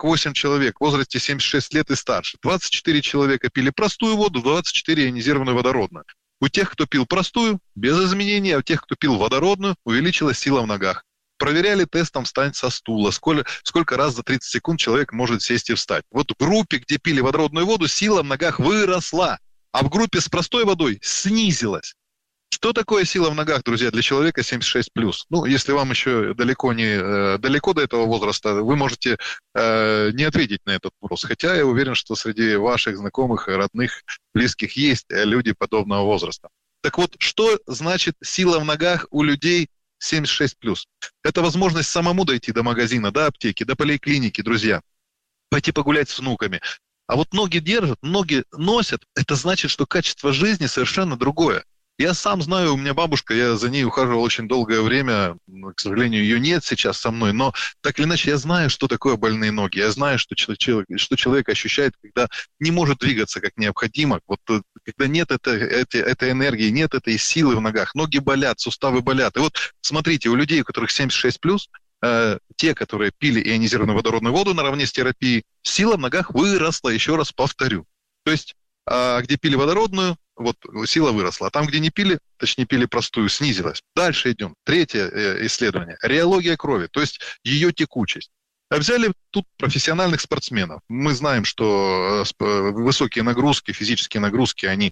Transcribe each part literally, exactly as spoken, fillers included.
восемь человек в возрасте семьдесят шесть лет и старше. двадцать четыре человека пили простую воду, двадцать четыре ионизированную водородную. У тех, кто пил простую, без изменений, а у тех, кто пил водородную, увеличилась сила в ногах. Проверяли тестом «Встань со стула», сколько, сколько раз за тридцать секунд человек может сесть и встать. Вот в группе, где пили водородную воду, сила в ногах выросла, а в группе с простой водой снизилась. Что такое сила в ногах, друзья, для человека семьдесят шесть плюс? Ну, если вам еще далеко, не, э, далеко до этого возраста, вы можете э, не ответить на этот вопрос. Хотя я уверен, что среди ваших знакомых, родных, близких есть люди подобного возраста. Так вот, что значит сила в ногах у людей семьдесят шесть плюс? Это возможность самому дойти до магазина, до аптеки, до поликлиники, друзья. Пойти погулять с внуками. А вот ноги держат, ноги носят, это значит, что качество жизни совершенно другое. Я сам знаю, у меня бабушка, я за ней ухаживал очень долгое время, к сожалению, ее нет сейчас со мной, но так или иначе я знаю, что такое больные ноги, я знаю, что человек, что человек ощущает, когда не может двигаться как необходимо, вот когда нет этой, этой, этой энергии, нет этой силы в ногах, ноги болят, суставы болят. И вот смотрите, у людей, у которых семьдесят шесть плюс, э, те, которые пили ионизированную водородную воду наравне с терапией, сила в ногах выросла, еще раз повторю. То есть, э, где пили водородную, вот сила выросла. А там, где не пили, точнее пили простую, снизилась. Дальше идем. Третье э, исследование. Реология крови, то есть ее текучесть. Взяли тут профессиональных спортсменов. Мы знаем, что высокие нагрузки, физические нагрузки, они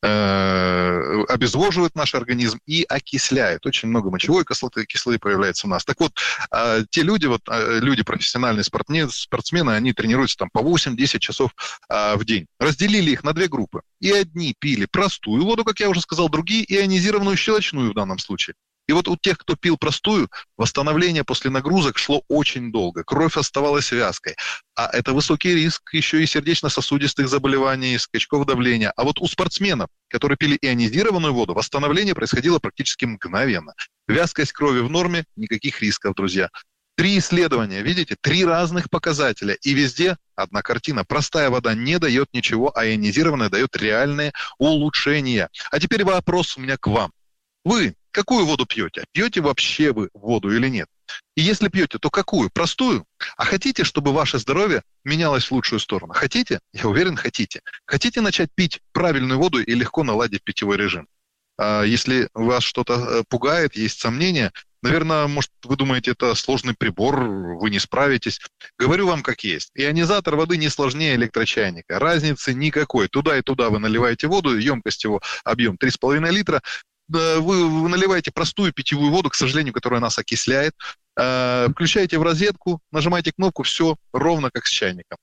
э, обезвоживают наш организм и окисляют. Очень много мочевой кислоты, кислоты появляется у нас. Так вот, э, те люди, вот, э, люди профессиональные спортсмены, спортсмены, они тренируются там по восемь-десять часов э, в день. Разделили их на две группы. И одни пили простую воду, как я уже сказал, другие ионизированную щелочную в данном случае. И вот у тех, кто пил простую, восстановление после нагрузок шло очень долго. Кровь оставалась вязкой. А это высокий риск еще и сердечно-сосудистых заболеваний, скачков давления. А вот у спортсменов, которые пили ионизированную воду, восстановление происходило практически мгновенно. Вязкость крови в норме, никаких рисков, друзья. Три исследования, видите, три разных показателя. И везде одна картина. Простая вода не дает ничего, а ионизированная дает реальные улучшения. А теперь вопрос у меня к вам. Вы какую воду пьете? Пьете вообще вы воду или нет? И если пьете, то какую? Простую? А хотите, чтобы ваше здоровье менялось в лучшую сторону? Хотите? Я уверен, хотите. Хотите начать пить правильную воду и легко наладить питьевой режим? А если вас что-то пугает, есть сомнения, наверное, может, вы думаете, это сложный прибор, вы не справитесь. Говорю вам как есть. Ионизатор воды не сложнее электрочайника. Разницы никакой. Туда и туда вы наливаете воду, емкость его, объем три с половиной литра. Вы, вы наливаете простую питьевую воду, к сожалению, которая нас окисляет, э, включаете в розетку, нажимаете кнопку, все ровно как с чайником.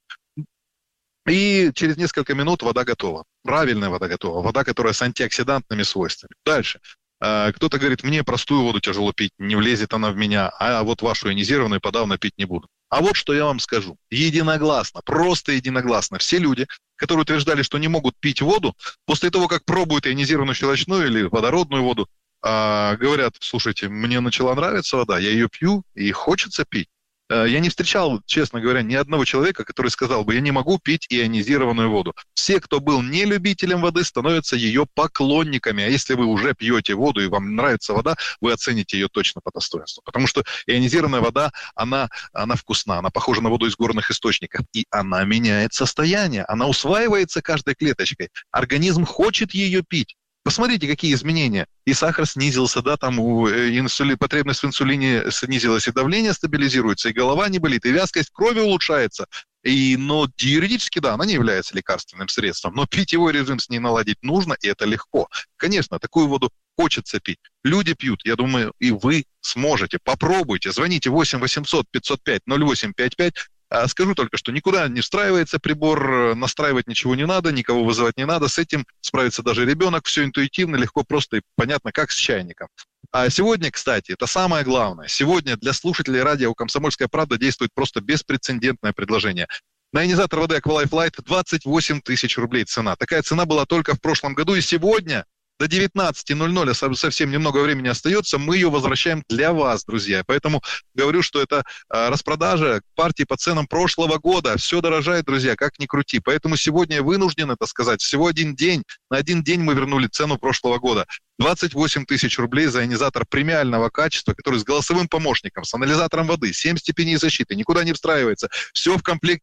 И через несколько минут вода готова. Правильная вода готова. Вода, которая с антиоксидантными свойствами. Дальше. Э, кто-то говорит, мне простую воду тяжело пить, не влезет она в меня, а вот вашу ионизированную подавно пить не буду. А вот что я вам скажу. Единогласно, просто единогласно. Все люди, которые утверждали, что не могут пить воду, после того, как пробуют ионизированную щелочную или водородную воду, э, говорят, слушайте, мне начала нравиться вода, я ее пью и хочется пить. Э, я не встречал, честно говоря, ни одного человека, который сказал бы, я не могу пить ионизированную воду. Все, кто был не любителем воды, становятся ее поклонниками. А если вы уже пьете воду и вам нравится вода, вы оцените ее точно по достоинству. Потому что ионизированная вода, она, она вкусна, она похожа на воду из горных источников. И она меняет состояние, она усваивается каждой клеточкой. Организм хочет ее пить. Посмотрите, какие изменения. И сахар снизился, да, там у инсули... потребность в инсулине снизилась, и давление стабилизируется, и голова не болит, и вязкость крови улучшается. И, но юридически, да, она не является лекарственным средством, но питьевой режим с ней наладить нужно, и это легко. Конечно, такую воду хочется пить. Люди пьют, я думаю, и вы сможете. Попробуйте, звоните восемь восемьсот пятьсот пять ноль восемь пять пять. Скажу только, что никуда не встраивается прибор, настраивать ничего не надо, никого вызывать не надо, с этим справится даже ребенок, все интуитивно, легко, просто и понятно, как с чайником. А сегодня, кстати, это самое главное, сегодня для слушателей радио «Комсомольская правда» действует просто беспрецедентное предложение. На ионизатор воды Aqualife Light двадцать восемь тысяч рублей цена. Такая цена была только в прошлом году, и сегодня до девятнадцати ноль-ноль, а совсем немного времени остается, мы ее возвращаем для вас, друзья. Поэтому говорю, что это э, распродажа партии по ценам прошлого года. Все дорожает, друзья, как ни крути. Поэтому сегодня я вынужден это сказать. Всего один день. На один день мы вернули цену прошлого года. двадцать восемь тысяч рублей за ионизатор премиального качества, который с голосовым помощником, с анализатором воды, семь степеней защиты, никуда не встраивается. Все в комплекте